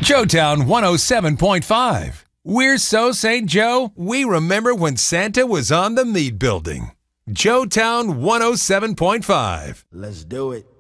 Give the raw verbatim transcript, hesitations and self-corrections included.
Joetown one oh seven point five. We're so Saint Joe, we remember when Santa was on the Mead Building. Joetown one oh seven point five. Let's do it.